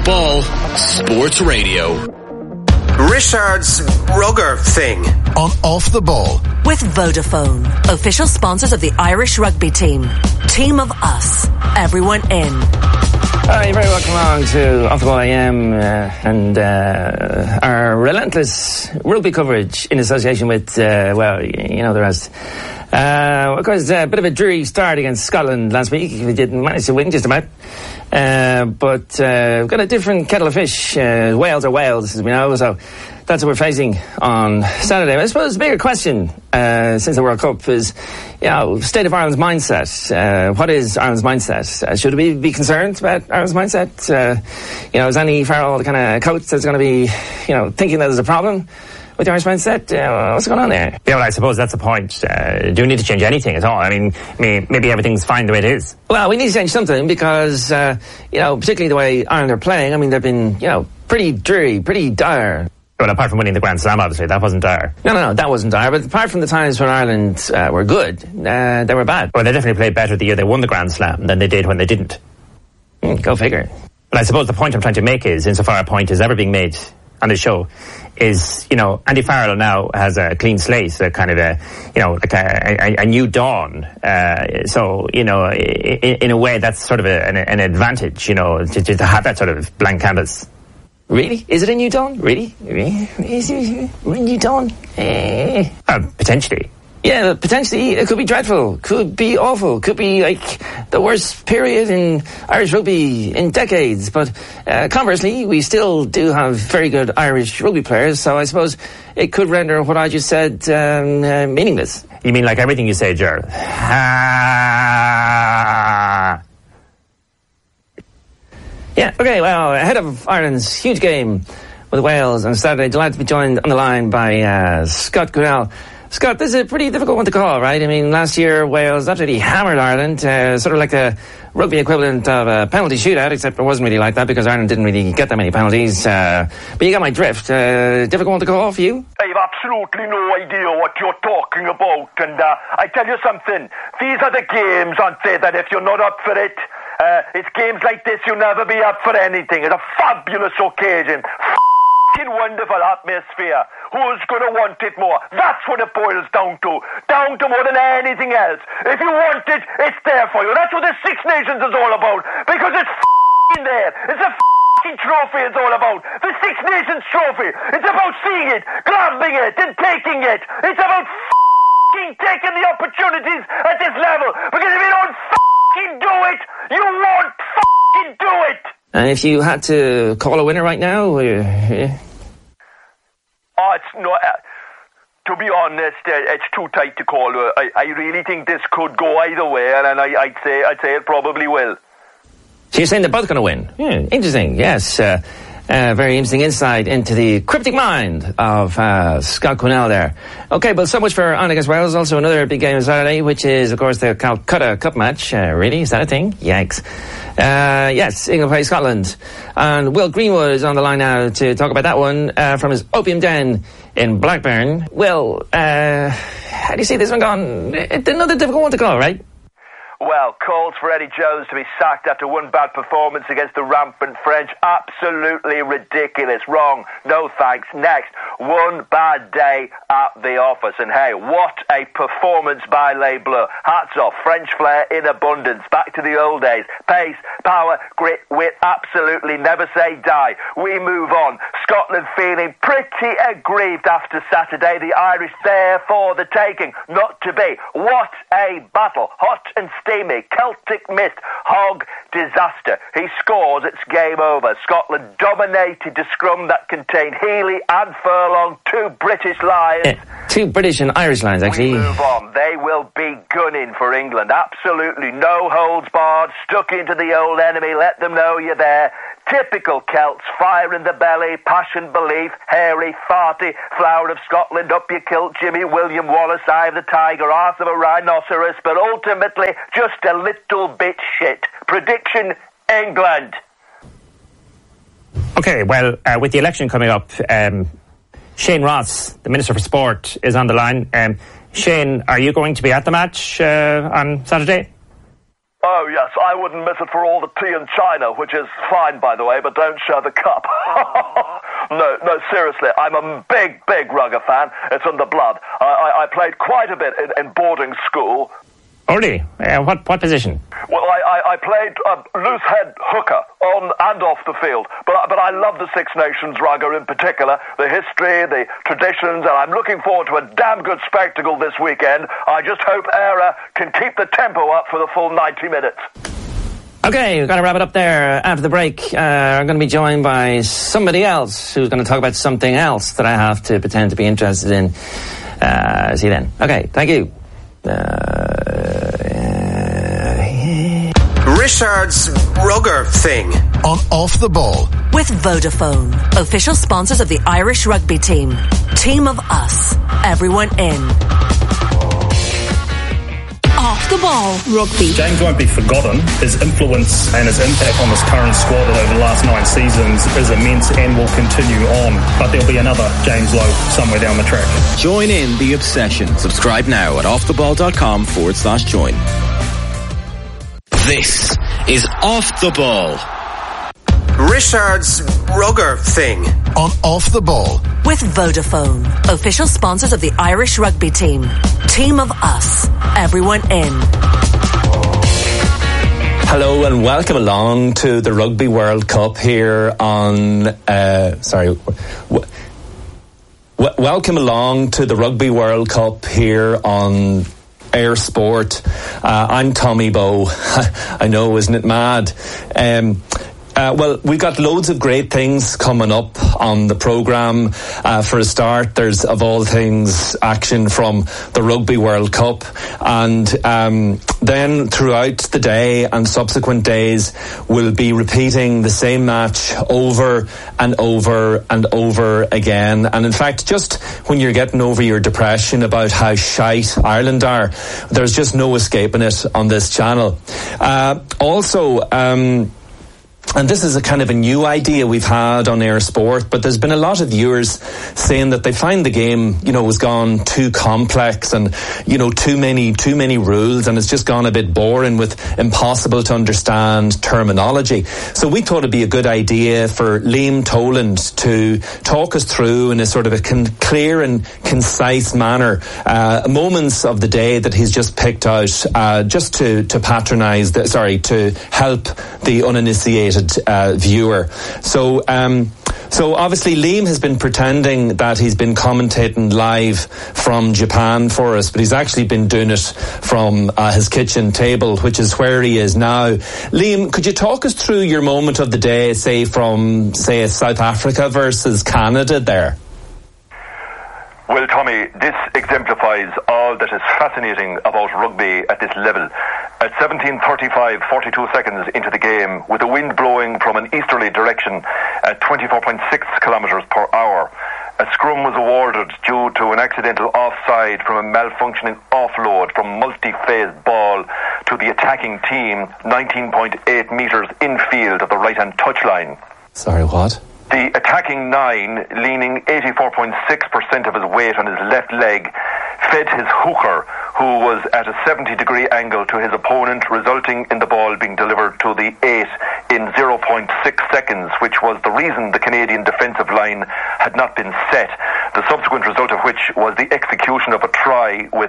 Ball Sports Radio. Richard's rugger thing. On Off the Ball. With Vodafone, official sponsors of the Irish rugby team. Team of us. Everyone in. You're very welcome along to Off the Ball AM and our relentless rugby coverage in association with, the rest. Of course, a bit of a dreary start against Scotland last week. We didn't manage to win just about. But we've got a different kettle of fish. Wales are Wales, as we know, so that's what we're facing on Saturday. I suppose the bigger question since the World Cup is, state of Ireland's mindset. What is Ireland's mindset? Should we be concerned about Ireland's mindset? Is Andy Farrell the kind of coach that's going to be, thinking that there's a problem with the Irish mindset? What's going on there? Yeah, well, I suppose that's the point. Do we need to change anything at all? I mean, maybe everything's fine the way it is. Well, we need to change something because, particularly the way Ireland are playing, I mean, they've been, pretty dreary, pretty dire. Well, apart from winning the Grand Slam, obviously, that wasn't dire. No, that wasn't dire. But apart from the times when Ireland were good, they were bad. Well, they definitely played better the year they won the Grand Slam than they did when they didn't. Go figure. But I suppose the point I'm trying to make is, insofar a point is ever being made on this show, is, Andy Farrell now has a clean slate, a kind of a new dawn. So, in a way, that's sort of an advantage, to have that sort of blank canvas. Really? Is it a new dawn? Really? Is it a new dawn? Potentially. Yeah, potentially. It could be dreadful. Could be awful. Could be like the worst period in Irish rugby in decades. But conversely, we still do have very good Irish rugby players. So I suppose it could render what I just said meaningless. You mean like everything you say, Ger? Yeah, okay, well, ahead of Ireland's huge game with Wales on Saturday, delighted to be joined on the line by Scott Quinnell. Scott, this is a pretty difficult one to call, right? I mean, last year Wales absolutely hammered Ireland, sort of like the rugby equivalent of a penalty shootout, except it wasn't really like that because Ireland didn't really get that many penalties. But you got my drift. Difficult one to call for you? I have absolutely no idea what you're talking about. And I tell you something, these are the games, aren't they, that if you're not up for it, it's games like this you'll never be up for anything. It's a fabulous occasion. F***ing wonderful atmosphere. Who's going to want it more? That's what it boils down to. Down to more than anything else. If you want it, it's there for you. That's what the Six Nations is all about. Because it's f***ing there. It's a f***ing trophy it's all about. The Six Nations trophy. It's about seeing it, grabbing it, and taking it. It's about f***ing taking the opportunities at this level. Because if you don't f***ing do it, you won't f***ing do it. And if you had to call a winner right now, it's not. To be honest, it's too tight to call. I really think this could go either way, and I'd say it probably will. So you're saying they're both going to win? Interesting. Yes. Very interesting insight into the cryptic mind of Scott Quinnell there. Okay, but so much for Ireland against Wales. Also another big game on Saturday, which is, of course, the Calcutta Cup match. Really? Is that a thing? Yikes. Yes, England play Scotland. And Will Greenwood is on the line now to talk about that one from his opium den in Blackburn. Will, how do you see this one going? Another difficult one to call, right? Well, calls for Eddie Jones to be sacked after one bad performance against the rampant French. Absolutely ridiculous. Wrong. No thanks. Next. One bad day at the office. And hey, what a performance by Les Bleus. Hats off. French flair in abundance. Back to the old days. Pace, power, grit, wit. Absolutely never say die. We move on. Scotland feeling pretty aggrieved after Saturday. The Irish there for the taking. Not to be. What a battle. Hot and steamy. Celtic mist. Hog disaster. He scores. It's game over. Scotland dominated the scrum that contained Healy and Furlong. Two British Lions. Two British and Irish Lions, actually. We move on. They will be gunning for England. Absolutely no holds barred. Stuck into the old enemy. Let them know you're there. Typical Celts, fire in the belly, passion, belief, hairy, farty, flower of Scotland, up your kilt, Jimmy, William Wallace, eye of the tiger, arse of a rhinoceros, but ultimately just a little bit shit. Prediction, England. Okay, well, with the election coming up, Shane Ross, the Minister for Sport, is on the line. Shane, are you going to be at the match on Saturday? Oh, yes, I wouldn't miss it for all the tea in China, which is fine, by the way, but don't share the cup. No, seriously, I'm a big rugger fan. It's in the blood. I played quite a bit in boarding school. Oh, really? What position? Well, I played loose head hooker on and off the field, but I love the Six Nations rugger in particular, the history, the traditions, and I'm looking forward to a damn good spectacle this weekend. I just hope Era can keep the tempo up for the full 90 minutes. Okay, we've got to wrap it up there. After the break, I'm going to be joined by somebody else who's going to talk about something else that I have to pretend to be interested in. See you then. Okay, thank you. Richard's rugger thing. On Off the Ball. With Vodafone, official sponsors of the Irish rugby team. Team of us. Everyone in. Off the Ball rugby. James won't be forgotten. His influence and his impact on this current squad over the last 9 seasons is immense and will continue on. But there'll be another James Lowe somewhere down the track. Join in the obsession. Subscribe now at offtheball.com/join. This is Off the Ball. Richard's rugger thing. On Off the Ball. With Vodafone, official sponsors of the Irish rugby team. Team of us. Everyone in. Hello and welcome along to the Rugby World Cup here on... welcome along to the Rugby World Cup here on Air Sport. I'm Tommy Bowe. I know, isn't it mad? Well, we've got loads of great things coming up on the programme. For a start, there's, of all things, action from the Rugby World Cup. And then throughout the day and subsequent days, we'll be repeating the same match over and over and over again. And in fact, just when you're getting over your depression about how shite Ireland are, there's just no escaping it on this channel. And this is a kind of a new idea we've had on Air Sport, but there's been a lot of viewers saying that they find the game, has gone too complex and, too many rules, and it's just gone a bit boring with impossible to understand terminology. So we thought it'd be a good idea for Liam Toland to talk us through in a sort of a clear and concise manner, moments of the day that he's just picked out, just to help the uninitiated viewer. So obviously Liam has been pretending that he's been commentating live from Japan for us, but he's actually been doing it from his kitchen table, which is where he is now. Liam, could you talk us through your moment of the day, say South Africa versus Canada there? Well, Tommy, this exemplifies all that is fascinating about rugby at this level. At 17:35, 42 seconds into the game, with the wind blowing from an easterly direction at 24.6 kilometres per hour, a scrum was awarded due to an accidental offside from a malfunctioning offload from multi-phase ball to the attacking team 19.8 metres infield of the right-hand touchline. Sorry, what? The attacking 9, leaning 84.6% of his weight on his left leg, fed his hooker, who was at a 70-degree angle to his opponent, resulting in the ball being delivered to the 8 in 0.6 seconds, which was the reason the Canadian defensive line had not been set, the subsequent result of which was the execution of a try with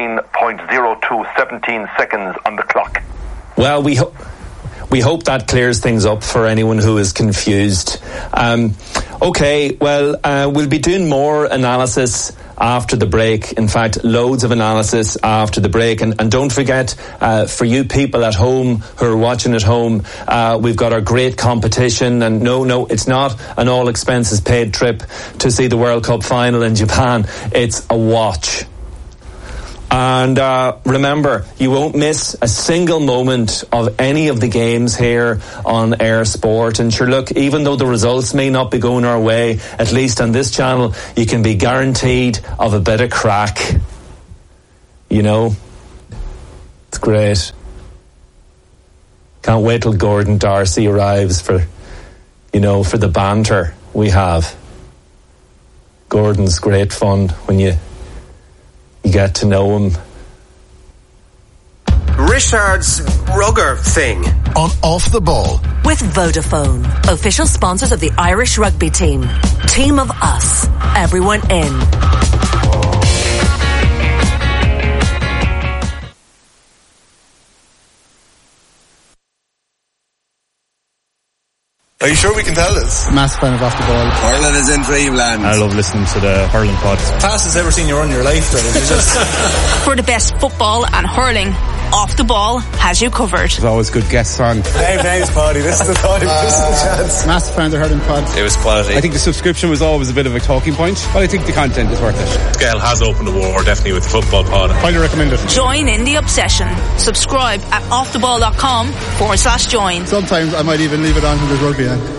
18.0217 seconds on the clock. Well, we hope that clears things up for anyone who is confused. We'll be doing more analysis after the break. In fact, loads of analysis after the break. And don't forget, for you people at home who are watching at home, we've got our great competition. And no, it's not an all expenses paid trip to see the World Cup final in Japan. It's a watch. And remember, you won't miss a single moment of any of the games here on Air Sport. And sure, look, even though the results may not be going our way, at least on this channel, you can be guaranteed of a bit of crack. It's great. Can't wait till Gordon Darcy arrives for the banter we have. Gordon's great fun when you get to know him. Richard's Rugger thing. On Off the Ball. With Vodafone, official sponsors of the Irish rugby team. Team of us, everyone in. Are you sure we can tell this? Massive fan of Off the Ball. Ireland is in dreamland. I love listening to the hurling pod. Fastest ever seen you run in your life, For the best football and hurling, Off the Ball has you covered. There's always good guests on. Thanks, Paddy. This is the time. This is the chance. Massive fan of the hurling pod. It was quality. I think the subscription was always a bit of a talking point, but I think the content is worth it. Gael has opened the war, definitely, with the football pod. Highly recommend it. Join in the obsession. Subscribe at offtheball.com/join. Sometimes I might even leave it on when there's rugby on.